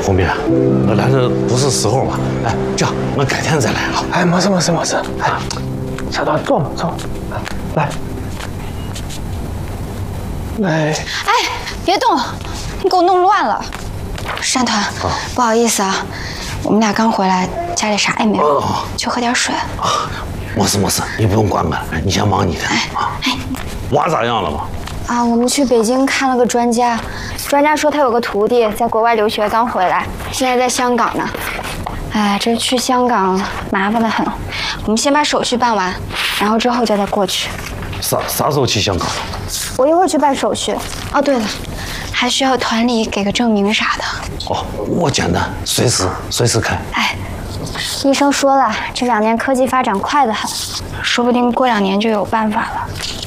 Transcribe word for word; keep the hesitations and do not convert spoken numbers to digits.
红斌，我来这不是时候嘛。哎，这样我改天再来啊。 哎，没事没事没事。哎，小段坐嘛坐，来，来。 哎，别动，你给我弄乱了。山团，不好意思啊，我们俩刚回来，家里啥也没有，去喝点水。 啊，没事没事，你不用管我了，你先忙你的啊。哎，娃咋样了嘛？ 啊，我们去北京看了个专家，专家说他有个徒弟在国外留学刚回来，现在在香港呢。哎，这去香港麻烦得很，我们先把手续办完，然后之后再再过去。 啥啥时候去香港？ 我一会儿去办手续。哦，对了，还需要团里给个证明啥的。 哦，我简单，随时随时开。 哎，医生说了，这两年科技发展快得很，说不定过两年就有办法了。